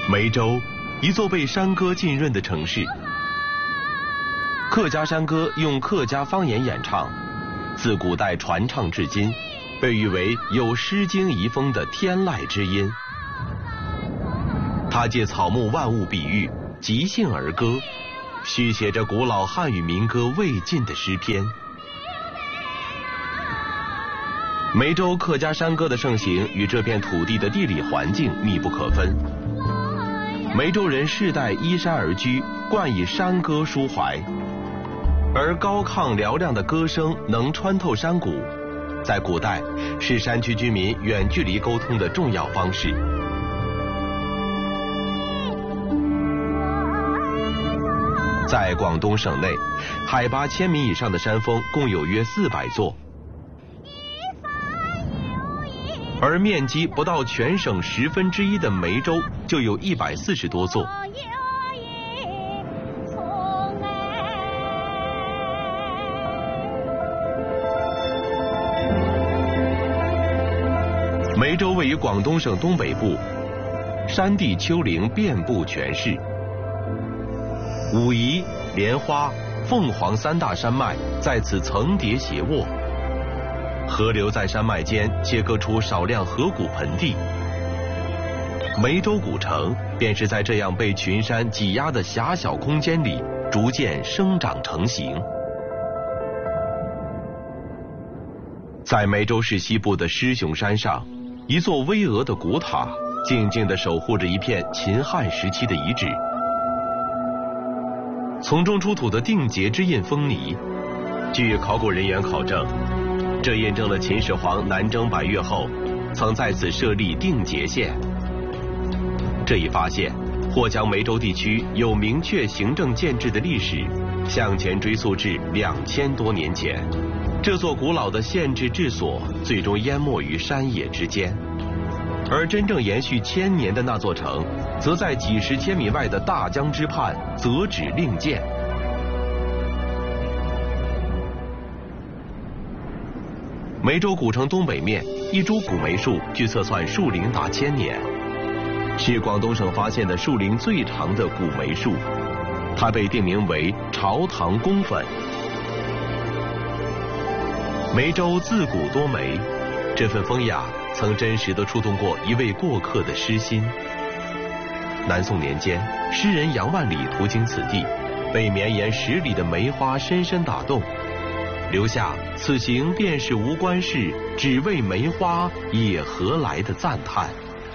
梅州，一座被山歌浸润的城市。客家山歌用客家方言演唱，自古代传唱至今，被誉为有《诗经》遗风的天籁之音。它借草木万物比喻，即兴而歌，续写着古老汉语民歌未尽的诗篇。梅州客家山歌的盛行与这片土地的地理环境密不可分。梅州人世代依山而居，惯以山歌抒怀，而高亢嘹亮的歌声能穿透山谷，在古代是山区居民远距离沟通的重要方式。在广东省内，海拔1000米以上的山峰共有约400座，而面积不到全省1/10的梅州就有140多座。梅州位于广东省东北部，山地丘陵遍布全市。武夷、莲花、凤凰3大山脉在此层叠斜卧，河流在山脉间切割出少量河谷盆地。梅州古城便是在这样被群山挤压的狭小空间里逐渐生长成型。在梅州市西部的狮雄山上，一座巍峨的古塔静静地守护着一片秦汉时期的遗址。从中出土的定节之印封泥，据考古人员考证，这印证了秦始皇南征百越后曾在此设立定节县。这一发现或将梅州地区有明确行政建制的历史向前追溯至2000多年前。这座古老的县制治所最终淹没于山野之间，而真正延续1000年的那座城则在几十千米外的大江之畔择址另建。梅州古城东北面一株古梅树，据测算树龄达1000年，是广东省发现的树龄最长的古梅树，它被定名为朝堂公粉。梅州自古多梅，这份风雅曾真实地触动过一位过客的诗心。南宋年间，诗人杨万里途经此地，被绵延10里的梅花深深打动，留下“此行便是无关事，只为梅花也何来”的赞叹。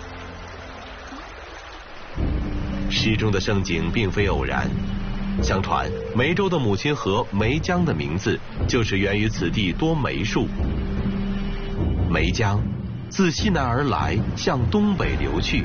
诗中的盛景并非偶然，相传梅州的母亲河梅江的名字就是源于此地多梅树。梅江自西南而来，向东北流去，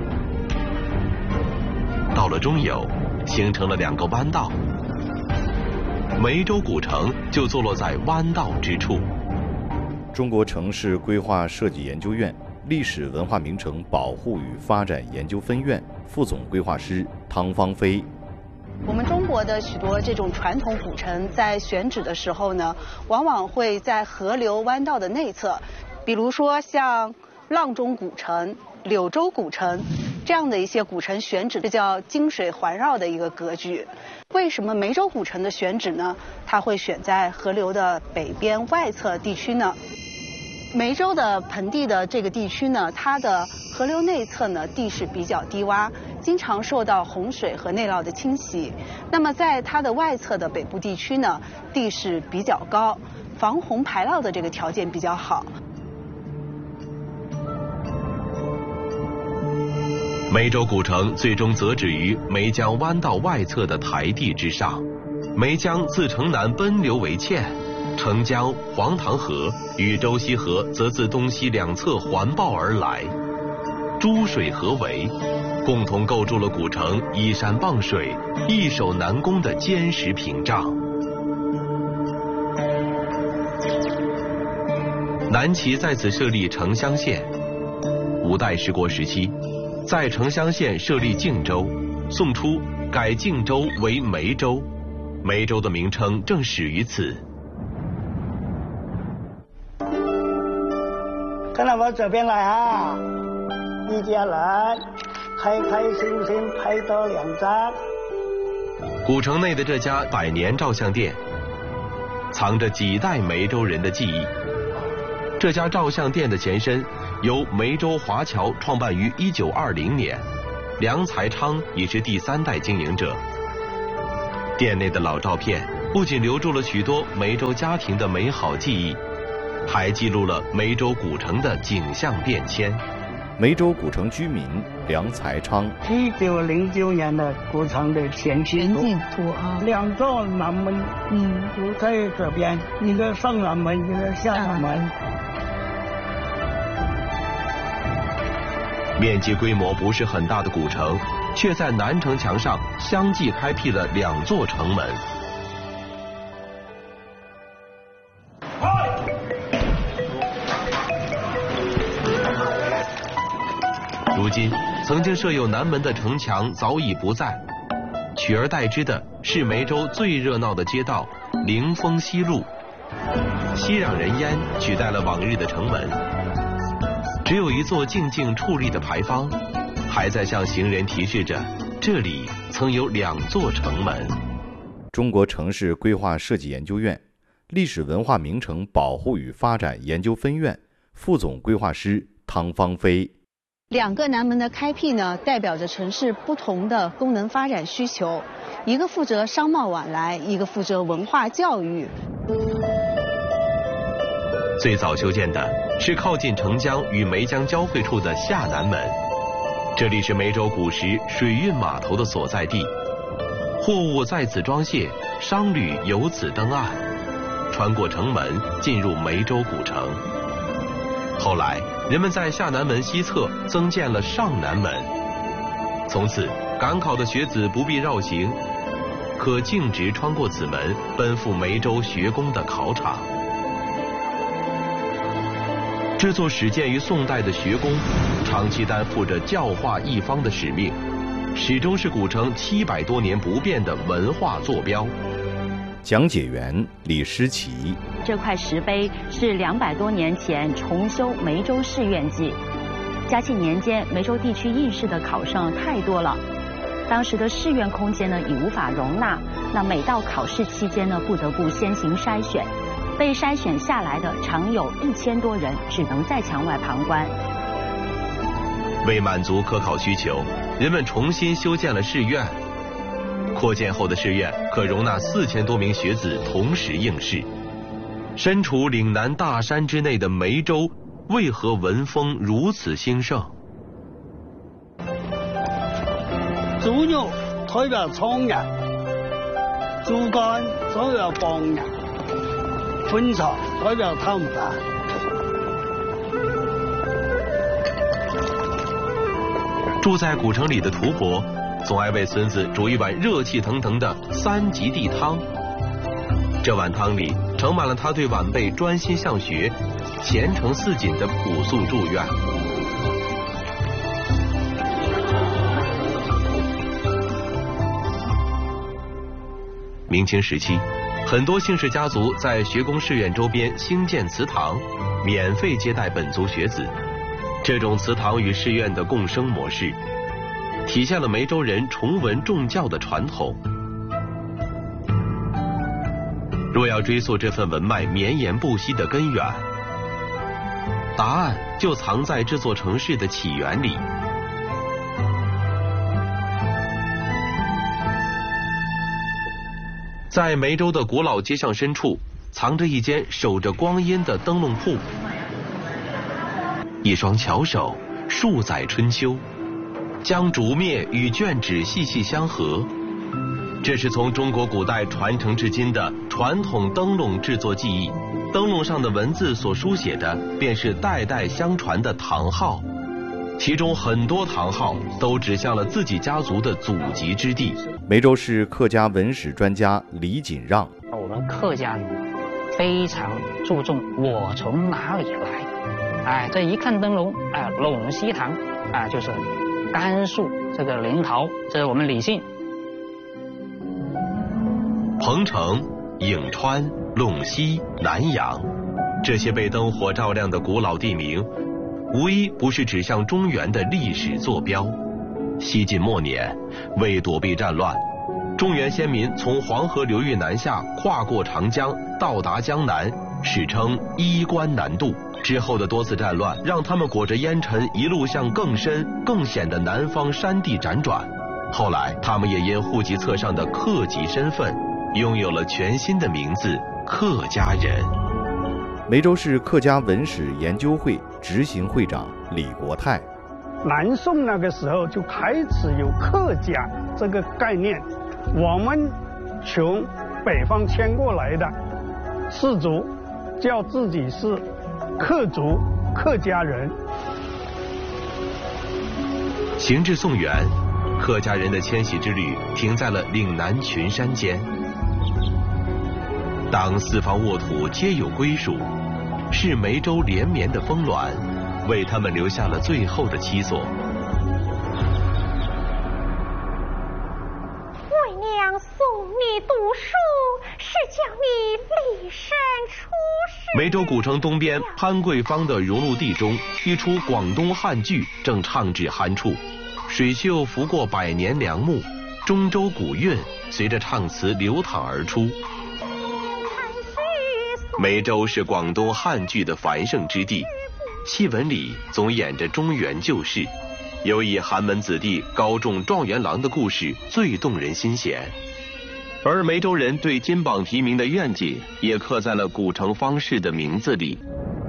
到了中游，形成了2个弯道。梅州古城就坐落在弯道之处。 中国城市规划设计研究院历史文化名城保护与发展研究分院副总规划师汤芳菲。 我们中国的许多这种传统古城在选址的时候呢，往往会在河流弯道的内侧，比如说像阆中古城、柳州古城这样的一些古城选址，这叫金水环绕的一个格局。为什么梅州古城的选址呢，它会选在河流的北边外侧地区呢？梅州的盆地的这个地区呢，它的河流内侧呢地势比较低洼，经常受到洪水和内涝的侵袭。那么在它的外侧的北部地区呢，地势比较高，防洪排涝的这个条件比较好。 梅州古城最终择址于梅江弯道外侧的台地之上。梅江自城南奔流为堑，澄江、黄塘河与周溪河则自东西两侧环抱而来，诸水合围，共同构筑了古城依山傍水、易守难攻的坚实屏障。南齐在此设立城乡县，五代十国时期，在城乡县设立靖州，宋初改靖州为梅州，梅州的名称正始于此。 跟到我这边来啊，一家人。 开开心心拍到2张。 古城内的这家100年照相店，藏着几代梅州人的记忆。这家照相店的前身由梅州华侨创办于1920年，梁才昌已是第3代经营者。店内的老照片不仅留住了许多梅州家庭的美好记忆，还记录了梅州古城的景象变迁。 梅州古城居民梁才昌 ，1909年的古城的全景图啊，2座南门，就在这边，一个上南门，一个下南门。 面积规模不是很大的古城，却在南城墙上相继开辟了2座城门。如今，曾经设有南门的城墙早已不在，取而代之的是梅州最热闹的街道灵峰西路，熙攘人烟取代了往日的城门。只有一座静静矗立的牌坊，还在向行人提示着这里曾有2座城门。 中国城市规划设计研究院历史文化名城保护与发展研究分院副总规划师汤芳菲。 2个南门的开辟呢，代表着城市不同的功能发展需求，一个负责商贸往来，一个负责文化教育。 最早修建的是靠近澄江与梅江交汇处的下南门，这里是梅州古时水运码头的所在地，货物在此装卸，商旅由此登岸，穿过城门进入梅州古城。后来人们在下南门西侧增建了上南门，从此赶考的学子不必绕行，可径直穿过此门奔赴梅州学宫的考场。这座始建于宋代的学宫，长期担负着教化一方的使命，始终是古城700多年不变的文化坐标。 讲解员李诗琪， 这块石碑是200多年前重修梅州市院记。嘉庆年间，梅州地区应试的考生太多了，当时的市院空间呢已无法容纳，那每到考试期间呢，不得不先行筛选。被筛选下来的常有1000多人，只能在墙外旁观。 为满足科考需求，人们重新修建了市院。扩建后的市院可容纳4000多名学子同时应试。身处岭南大山之内的梅州，为何文风如此兴盛？ 猪肉代表苍人，猪肝代表帮人，荤菜代表贪婪。 住在古城里的屠婆总爱为孙子煮一碗热气腾腾的3及第汤，这碗汤里盛满了他对晚辈专心向学、前程似锦的朴素祝愿。明清时期，很多姓氏家族在学宫市院周边兴建祠堂，免费接待本族学子。这种祠堂与市院的共生模式，体现了梅州人崇文重教的传统。若要追溯这份文脉绵延不息的根源，答案就藏在这座城市的起源里。在梅州的古老街巷深处，藏着一间守着光阴的灯笼铺。一双巧手，数载春秋，将竹篾与绢纸细细相合。这是从中国古代传承至今的传统灯笼制作技艺。灯笼上的文字所书写的，便是代代相传的堂号，其中很多堂号都指向了自己家族的祖籍之地。 梅州市客家文史专家李锦让， 我们客家人非常注重我从哪里来，这一看灯笼，陇西堂，就是甘肃这个临洮，这是我们理姓。 彭城、颍川、陇西、南阳，这些被灯火照亮的古老地名，无一不是指向中原的历史坐标。 西晋末年，为躲避战乱，中原先民从黄河流域南下，跨过长江，到达江南，史称衣冠南渡。之后的多次战乱，让他们裹着烟尘，一路向更深、更险的南方山地辗转。后来，他们也因户籍册上的客籍身份，拥有了全新的名字——客家人。 梅州市客家文史研究会执行会长李国泰。 南宋那个时候就开始有客家这个概念，我们从北方迁过来的士族叫自己是客族、客家人。 行至宋元，客家人的迁徙之旅停在了岭南群山间。当四方沃土皆有归属，是梅州连绵的峰峦为他们留下了最后的栖所。 为娘送你读书，是叫你立身出世。 梅州古城东边潘桂坊的熔炉地中，一出广东汉剧正唱至酣处，水袖拂过百年良木，中州古韵随着唱词流淌而出。梅州是广东汉剧的繁盛之地，戏文里总演着中原旧事，尤以寒门子弟高中状元郎的故事最动人心弦。而梅州人对金榜题名的愿景也刻在了古城方士的名字里。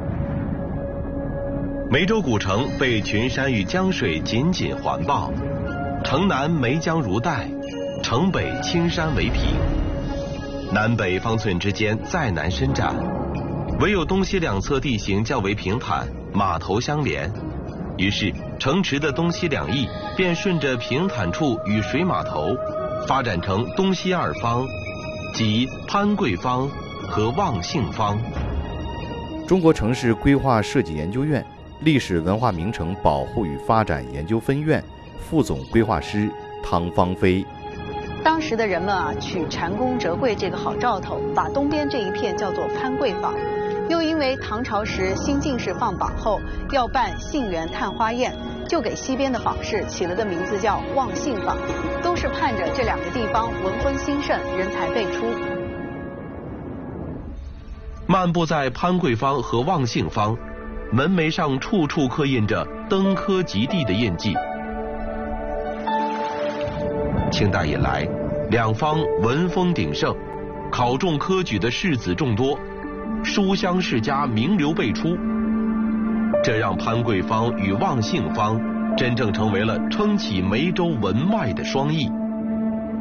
梅州古城被群山与江水紧紧环抱，城南梅江如带，城北青山为屏，南北方寸之间再难伸展，唯有东西两侧地形较为平坦，码头相连。于是城池的东西两翼便顺着平坦处与水码头发展成东西二方，即潘桂坊和望杏坊。 中国城市规划设计研究院历史文化名城保护与发展研究分院副总规划师汤芳菲。 当时的人们取蟾宫折桂这个好兆头，把东边这一片叫做潘桂坊。又因为唐朝时新进士放榜后要办杏园探花宴，就给西边的坊市起了个名字叫望杏坊，都是盼着这两个地方文风兴盛，人才辈出。 漫步在潘桂坊和望杏坊，门楣上处处刻印着登科及第的印记。清代以来，两方文风鼎盛，考中科举的士子众多，书香世家名流辈出，这让潘桂坊与望杏坊真正成为了撑起梅州文脉的双翼。